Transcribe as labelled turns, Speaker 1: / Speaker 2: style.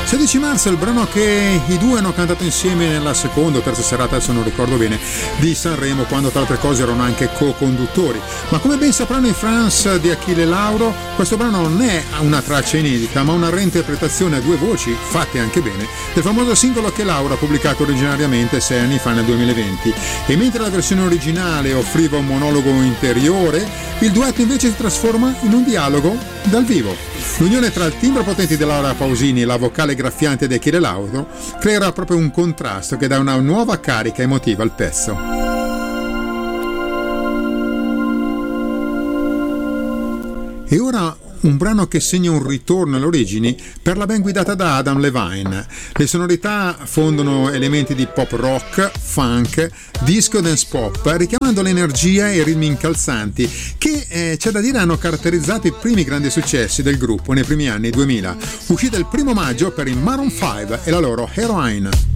Speaker 1: 16 marzo è il brano che i due hanno cantato insieme nella seconda o terza serata, adesso non ricordo bene, di Sanremo, quando tra altre cose erano anche co-conduttori. Ma come ben sapranno i fans di Achille Lauro, questo brano non è una traccia inedita, ma una reinterpretazione a due voci, fatte anche bene, del famoso singolo che Lauro ha pubblicato originariamente 6 anni fa, nel 2020. E mentre la versione originale offriva un monologo interiore, il duetto invece si trasforma in un dialogo dal vivo. L'unione tra il timbro potente di Laura Pausini e la vocale graffiante di Achille Lauro creerà proprio un contrasto che dà una nuova carica emotiva al pezzo. E ora un brano che segna un ritorno alle origini per la band guidata da Adam Levine. Le sonorità fondono elementi di pop rock, funk, disco e dance pop, richiamando l'energia e i ritmi incalzanti che, c'è da dire, hanno caratterizzato i primi grandi successi del gruppo nei primi anni 2000. Uscita il 1 maggio per i Maroon 5 e la loro Heroine.